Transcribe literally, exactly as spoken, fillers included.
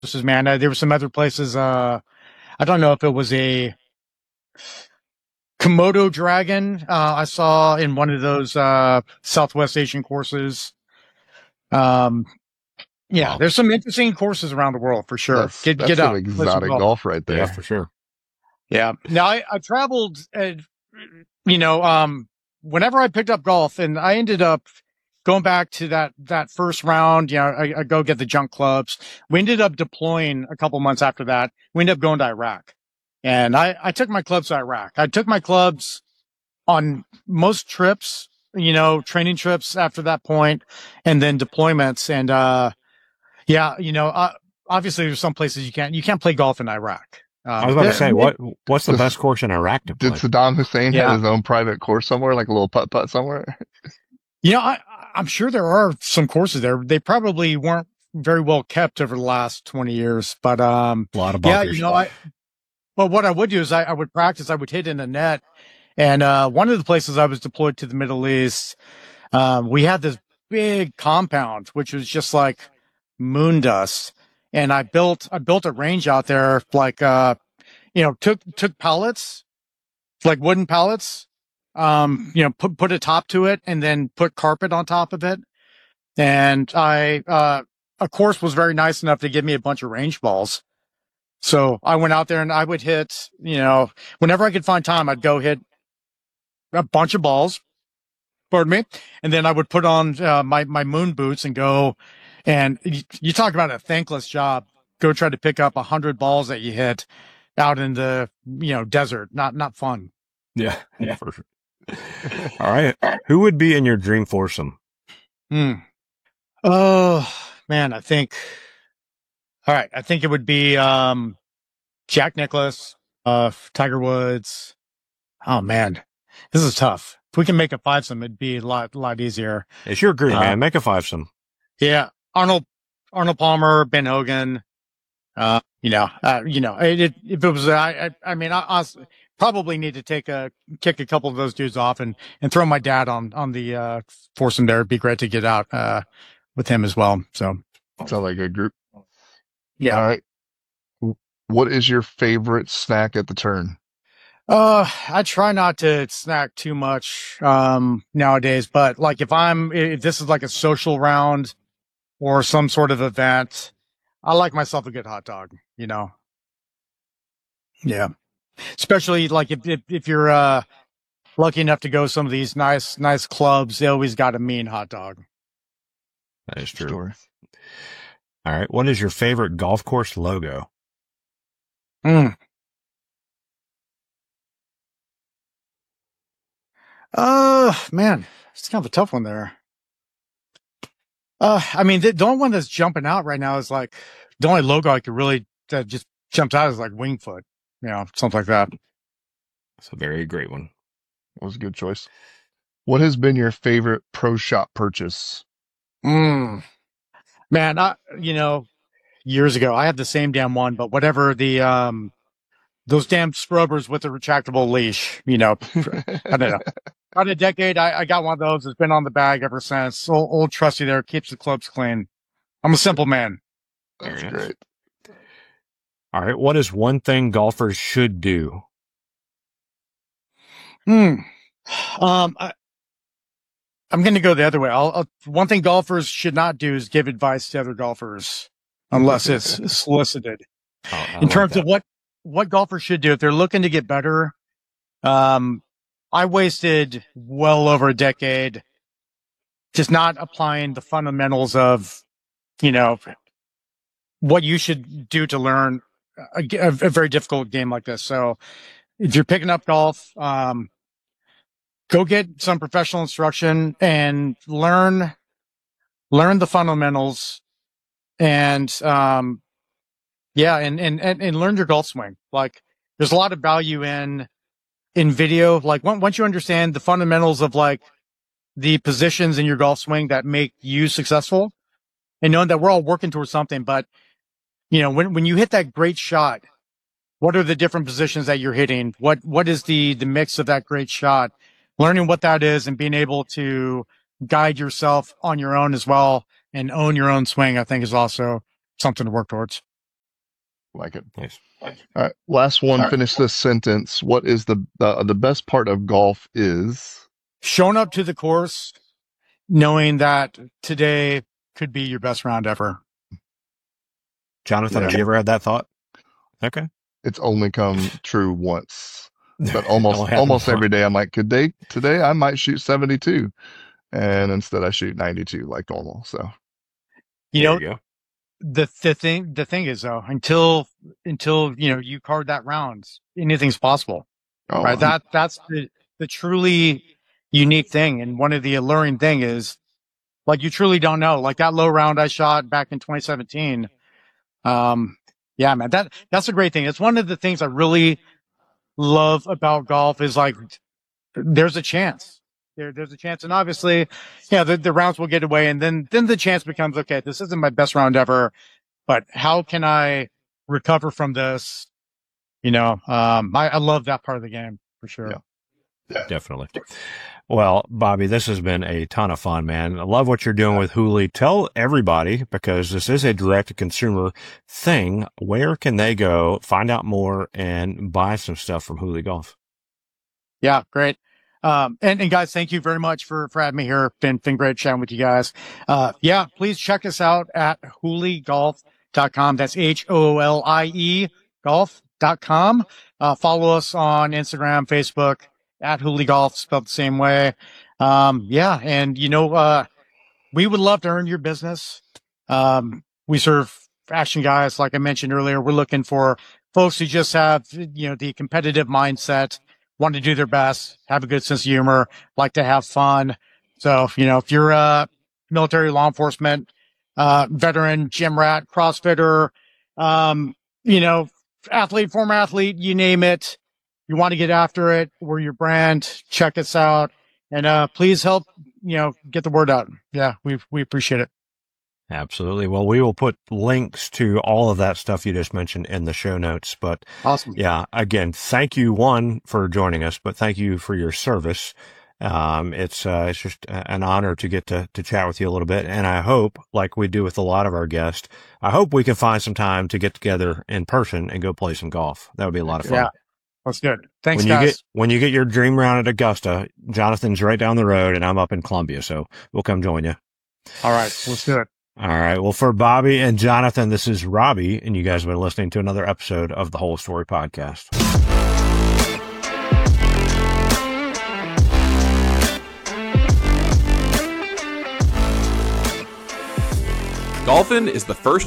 This is man. Uh, there were some other places. Uh, I don't know if it was a Komodo dragon. Uh, I saw in one of those uh, Southwest Asian courses. Um, yeah, Wow. there's some interesting courses around the world for sure. That's Get that's get some out, play some exotic golf. golf right there. Yeah, for sure. Yeah. Now I, I traveled, uh, you know, um, whenever I picked up golf, and I ended up going back to that that first round. You know, I, I go get the junk clubs. We ended up deploying a couple months after that. We ended up going to Iraq, and I I took my clubs to Iraq. I took my clubs on most trips, you know, training trips after that point, and then deployments. And uh, yeah, you know, uh, obviously there's some places you can't you can't play golf in Iraq. I was Um, about to it- say, what what's the This- best course in Iraq to Did play? Saddam Hussein Yeah. have his own private course somewhere, like a little putt putt somewhere? You know, I, I'm sure there are some courses there. They probably weren't very well kept over the last twenty years, but, um, A lot of yeah, bunkers. you know, I, but what I would do is I, I would practice, I would hit in a net. And, uh, one of the places I was deployed to the Middle East, um, we had this big compound, which was just like moon dust. And I built, I built a range out there, like, uh, you know, took, took pallets, like wooden pallets, um, you know, put, put a top to it and then put carpet on top of it. And I, uh, a course was very nice enough to give me a bunch of range balls. So I went out there and I would hit, you know, whenever I could find time, I'd go hit a bunch of balls, pardon me. And then I would put on, uh, my, my moon boots and go. And you, you talk about a thankless job. Go try to pick up a hundred balls that you hit out in the, you know, desert. Not, not fun. Yeah, yeah, for sure. All right. Who would be in your dream foursome? Hmm. Oh man, I think. All right, I think it would be um, Jack Nicklaus, uh, Tiger Woods. Oh man, this is tough. If we can make a fivesome, it'd be a lot, lot easier. It's your group, Uh, man. Make a fivesome. Yeah, Arnold, Arnold Palmer, Ben Hogan. Uh, you know, uh, you know, it, it, if it was, I, I, I mean, I, I probably need to take a kick a couple of those dudes off and and throw my dad on on the uh, foursome there. It'd be great to get out uh, with him as well. So Sounds like a group. yeah. All right. What is your favorite snack at the turn? Uh, I try not to snack too much, um, nowadays, but like if I'm, if this is like a social round or some sort of event, I like myself a good hot dog, you know? Yeah. Especially like if, if, if you're, uh, lucky enough to go some of these nice, nice clubs, they always got a mean hot dog. That is true. Story. All right. What is your favorite golf course logo? Mm. Uh, man, it's kind of a tough one there. Uh, I mean, the, the only one that's jumping out right now is like the only logo I could really that just jumps out is like Wingfoot, you know, something like that. That's a very great one. That was a good choice. What has been your favorite pro shop purchase? Mm. Man, I, you know, years ago I had the same damn one, but whatever the um those damn scrubbers with the retractable leash, you know, I don't know. About a decade, I, I got one of those. It's been on the bag ever since. Old, old trusty there keeps the clubs clean. I'm a simple man. That's Very nice. great. All right. What is one thing golfers should do? Hmm. Um, I, I'm going to go the other way. I'll, I'll, one thing golfers should not do is give advice to other golfers unless it's solicited. Oh, I In like terms that. of what, what golfers should do if they're looking to get better. Um, I wasted well over a decade just not applying the fundamentals of, you know, what you should do to learn a, a, a very difficult game like this. So if you're picking up golf, um, go get some professional instruction and learn, learn the fundamentals and, um, yeah, and, and, and, and learn your golf swing. Like there's a lot of value in, in video. Like once once you understand the fundamentals of like the positions in your golf swing that make you successful and knowing that we're all working towards something, but you know, when, when you hit that great shot, what are the different positions that you're hitting? What, what is the, the mix of that great shot? Learning what that is and being able to guide yourself on your own as well and own your own swing, I think is also something to work towards. Like it. Nice. All right. Last one. Finish this sentence. What is the, the, the best part of golf is? Showing up to the course, knowing that today could be your best round ever. Jonathan, Yeah. have you ever had that thought? Okay. It's only come true once, but almost, Only happened almost once. every day I'm like, could they, today I might shoot seventy-two, and instead I shoot ninety-two like normal. So You There know, you go. the the thing the thing is though, until until you know you card that round, anything's possible. oh, Right. That that's the the truly unique thing. And one of the alluring thing is like you truly don't know. Like that low round I shot back in twenty seventeen. Um yeah, man, that that's a great thing. It's one of the things I really love about golf is like there's a chance. There, there's a chance. And obviously, yeah, the, the rounds will get away. And then, then the chance becomes, okay, this isn't my best round ever, but how can I recover from this? You know, um, I, I love that part of the game for sure. Yeah. Definitely. Well, Bobby, this has been a ton of fun, man. I love what you're doing with Hooley. Tell everybody, because this is a direct-to-consumer thing, where can they go, find out more, and buy some stuff from Hooley Golf? Yeah, great. Um, and, and guys, thank you very much for, for having me here. Been, been great chatting with you guys. Uh, yeah, please check us out at hooley golf dot com. That's H O L I E golf dot com. Uh, follow us on Instagram, Facebook at Hooley Golf, spelled the same way. Um, yeah. And you know, uh, we would love to earn your business. Um, we serve action guys. Like I mentioned earlier, we're looking for folks who just have, you know, the competitive mindset, want to do their best, have a good sense of humor, like to have fun. So, you know, if you're a military, law enforcement, uh, veteran, gym rat, CrossFitter, um, you know, athlete, former athlete, you name it, you want to get after it, we're your brand, check us out, and, uh, please help, you know, get the word out. Yeah, we, we appreciate it. Absolutely. Well, we will put links to all of that stuff you just mentioned in the show notes. But Awesome. yeah, again, thank you, one, for joining us, but thank you for your service. Um, it's, uh, it's just an honor to get to, to chat with you a little bit. And I hope, like we do with a lot of our guests, I hope we can find some time to get together in person and go play some golf. That would be a lot of fun. Yeah, that's good. Thanks, when you guys. get, when you get your dream round at Augusta, Jonathan's right down the road and I'm up in Columbia. So we'll come join you. All right, let's do it. All right. Well, for Bobby and Jonathan, this is Robbie, and you guys have been listening to another episode of the Whole Story Podcast. Golfin is the first